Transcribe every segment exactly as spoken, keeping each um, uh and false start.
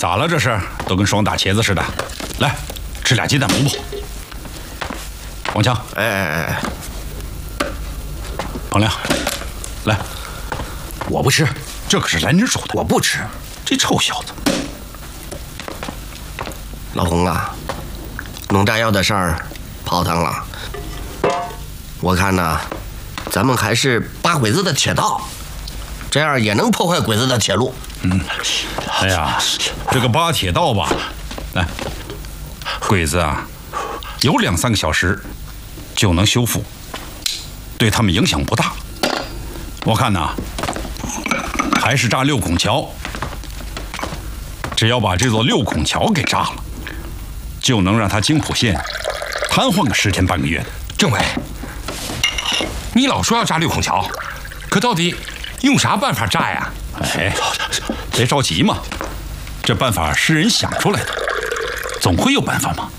咋了？这是都跟双打茄子似的。来，吃俩鸡蛋萝卜。王强， 哎哎哎哎， 彭亮，来， 我不吃， 这可是来人煮的， 我不吃。 这臭小子！ 老洪啊，弄炸药的事儿泡汤了。我看呐，咱们还是扒鬼子的铁道，这样也能破坏鬼子的铁路。 嗯，哎呀，这个扒铁道吧，来，鬼子啊，有两三个小时就能修复，对他们影响不大。我看呐，还是炸六孔桥。只要把这座六孔桥给炸了，就能让他京浦线瘫痪个十天半个月的。 政委，你老说要炸六孔桥，可到底用啥办法炸呀？ 哎，别着急嘛，这办法是人想出来的，总会有办法嘛。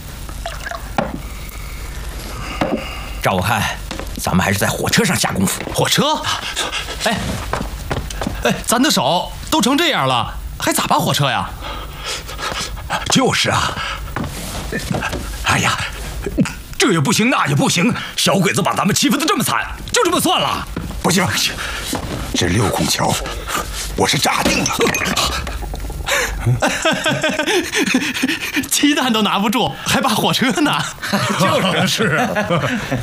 照我看，咱们还是在火车上下功夫。 火车？哎，哎，咱的手都成这样了，还咋扒火车呀？ 就是啊。哎呀，这也不行，那也不行，小鬼子把咱们欺负得这么惨，就这么算了？ 不行，这六孔桥我是炸定了。 鸡蛋都拿不住，还扒火车呢？ 就是是。